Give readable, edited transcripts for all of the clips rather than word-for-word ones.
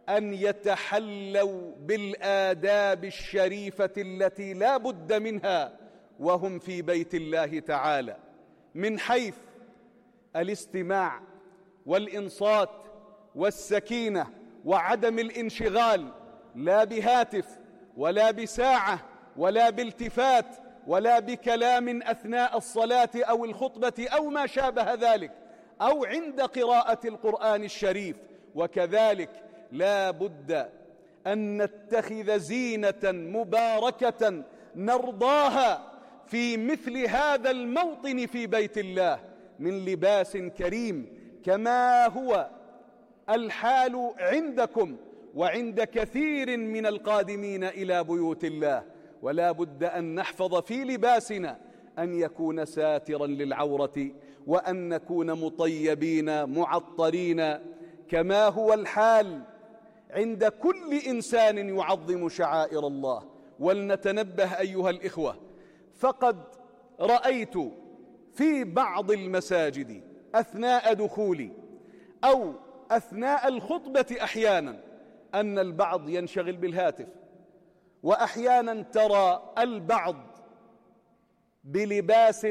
أن يتحلوا بالآداب الشريفة التي لا بد منها وهم في بيت الله تعالى، من حيث الاستماع والإنصات والسكينة وعدم الانشغال، لا بهاتف ولا بساعة ولا بالتفات ولا بكلام أثناء الصلاة أو الخطبة أو ما شابه ذلك، أو عند قراءة القرآن الشريف. وكذلك لا بد أن نتخذ زينة مباركة نرضاها في مثل هذا الموطن في بيت الله من لباس كريم، كما هو الحال عندكم وعند كثير من القادمين إلى بيوت الله. ولا بد أن نحفظ في لباسنا أن يكون ساترا للعورة، وأن نكون مطيبين معطرين، كما هو الحال عند كل إنسان يعظم شعائر الله. ولنتنبه أيها الإخوة، فقد رأيت في بعض المساجد أثناء دخولي أو أثناء الخطبة أحيانا أن البعض ينشغل بالهاتف، وأحيانا ترى البعض بلباس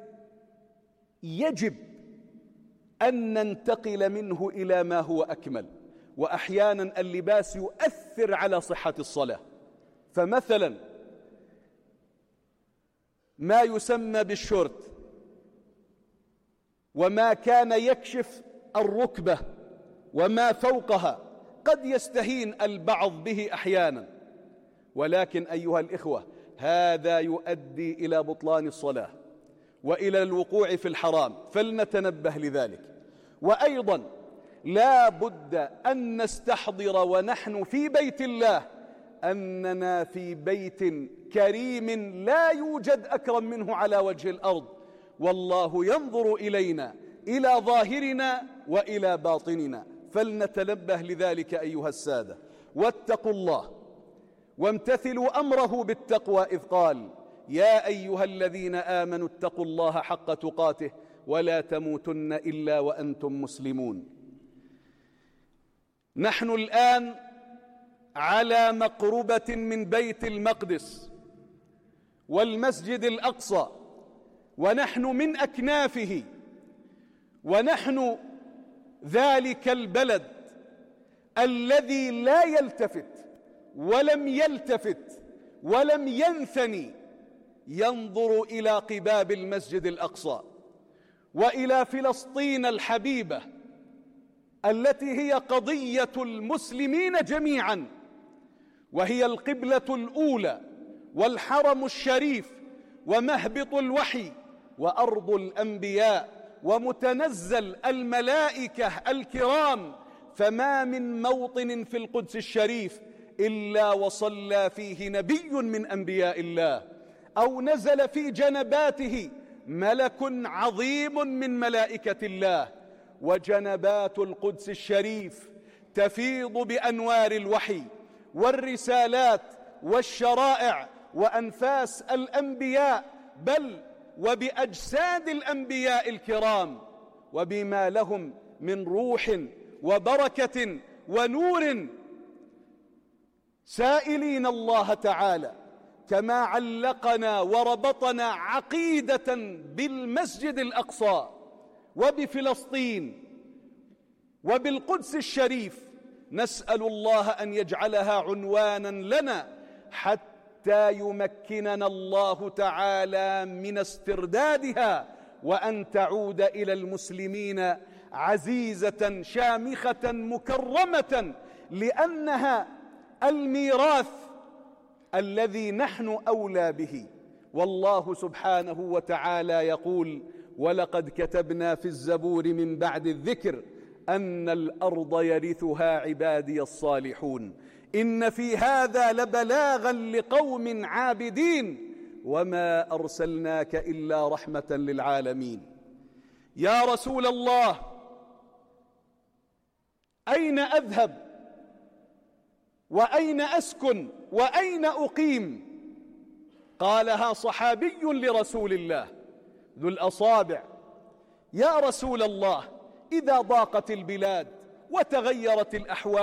يجب أن ننتقل منه إلى ما هو أكمل، وأحيانا اللباس يؤثر على صحة الصلاة. فمثلا ما يسمى بالشورت وما كان يكشف الركبة وما فوقها قد يستهين البعض به أحيانا، ولكن أيها الإخوة هذا يؤدي إلى بطلان الصلاة وإلى الوقوع في الحرام، فلنتنبه لذلك. وأيضا لا بد أن نستحضر ونحن في بيت الله أننا في بيت كريم لا يوجد أكرم منه على وجه الأرض، والله ينظر إلينا، إلى ظاهرنا وإلى باطننا، فلنتنبه لذلك أيها السادة. واتقوا الله وامتثلوا أمره بالتقوى، إذ قال: يا أيها الذين آمنوا اتقوا الله حق تقاته ولا تموتن إلا وأنتم مسلمون. نحن الآن على مقربة من بيت المقدس والمسجد الأقصى، ونحن من أكنافه، ونحن ذلك البلد الذي لا يلتفت ولم يلتفت ولم ينثني ينظر إلى قباب المسجد الأقصى وإلى فلسطين الحبيبة التي هي قضية المسلمين جميعا، وهي القبلة الأولى والحرم الشريف ومهبط الوحي وأرض الأنبياء ومتنزل الملائكة الكرام. فما من موطن في القدس الشريف إلا وصلى فيه نبي من أنبياء الله، أو نزل في جنباته ملك عظيم من ملائكة الله. وجنبات القدس الشريف تفيض بأنوار الوحي والرسالات والشرائع وأنفاس الأنبياء، بل وبأجساد الأنبياء الكرام، وبما لهم من روح وبركة ونور، سائلين الله تعالى كما علقنا وربطنا عقيدة بالمسجد الأقصى وبفلسطين وبالقدس الشريف، نسأل الله أن يجعلها عنوانا لنا حتى يمكننا الله تعالى من استردادها، وأن تعود إلى المسلمين عزيزة شامخة مكرمة، لأنها الميراث الذي نحن أولى به. والله سبحانه وتعالى يقول: ولقد كتبنا في الزبور من بعد الذكر أن الأرض يرثها عبادي الصالحون، إن في هذا لبلاغا لقوم عابدين وما أرسلناك إلا رحمة للعالمين. يا رسول الله، أين أذهب وأين أسكن وأين أقيم؟ قالها صحابي لرسول الله ذو الأصابع: يا رسول الله، إذا ضاقت البلاد وتغيرت الأحوال